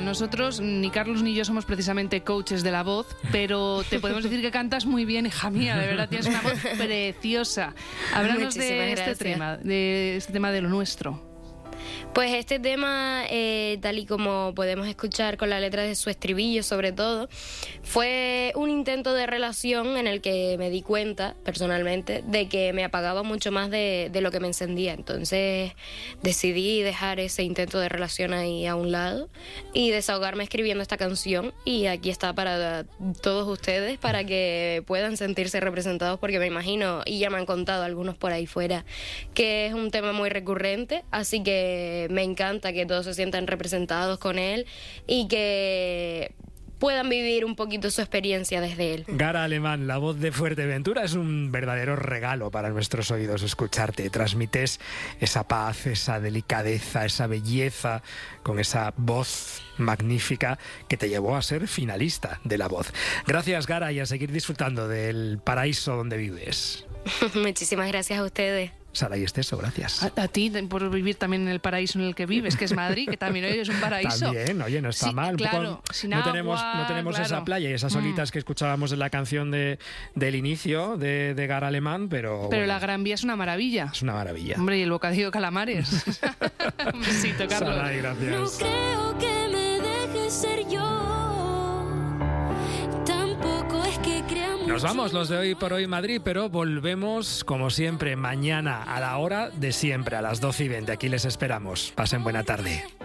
nosotros, ni Carlos ni yo somos precisamente coaches de la voz, pero te podemos decir que cantas muy bien, hija mía, de verdad, tienes una voz preciosa. Háblanos de este tema de lo nuestro. Pues este tema, tal y como podemos escuchar con la letra de su estribillo sobre todo, fue un intento de relación en el que me di cuenta, personalmente, de que me apagaba mucho más de lo que me encendía. Entonces decidí dejar ese intento de relación ahí a un lado y desahogarme escribiendo esta canción. Y aquí está para todos ustedes, para que puedan sentirse representados, porque me imagino, y ya me han contado algunos por ahí fuera, que es un tema muy recurrente, así que me encanta que todos se sientan representados con él y que puedan vivir un poquito su experiencia desde él. Gara Alemán, la voz de Fuerteventura, es un verdadero regalo para nuestros oídos escucharte. Transmites esa paz, esa delicadeza, esa belleza, con esa voz magnífica que te llevó a ser finalista de La Voz. Gracias, Gara, y a seguir disfrutando del paraíso donde vives. Muchísimas gracias a ustedes. Sara y Esteso, gracias. A ti por vivir también en el paraíso en el que vives, que es Madrid, que también hoy es un paraíso. También, oye, no está mal. Claro, sin no agua, tenemos claro. esa playa y esas olitas que escuchábamos en la canción del inicio de Gara Alemán, pero bueno, la Gran Vía es una maravilla. Es una maravilla. Hombre, y el bocadillo de calamares. Un besito, Carlos. Sara, gracias. No creo que me dejes ser yo. Nos vamos los de Hoy por Hoy Madrid, pero volvemos como siempre mañana a la hora de siempre, a las 12:20. Aquí les esperamos. Pasen buena tarde.